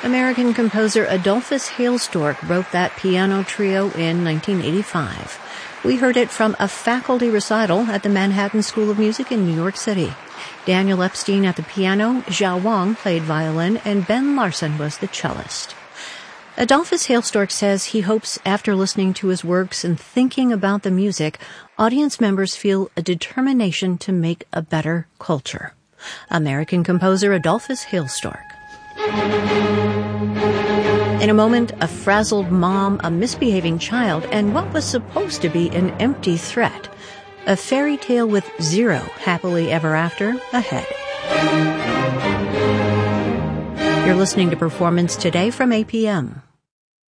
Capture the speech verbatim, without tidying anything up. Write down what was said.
American composer Adolphus Hailstork wrote that piano trio in nineteen eighty-five. We heard it from a faculty recital at the Manhattan School of Music in New York City. Daniel Epstein at the piano, Zhao Wang played violin, and Ben Larson was the cellist. Adolphus Hailstork says he hopes after listening to his works and thinking about the music, audience members feel a determination to make a better culture. American composer Adolphus Hailstork. In a moment, a frazzled mom, a misbehaving child, and what was supposed to be an empty threat. A fairy tale with zero happily ever after ahead. You're listening to Performance Today from A P M.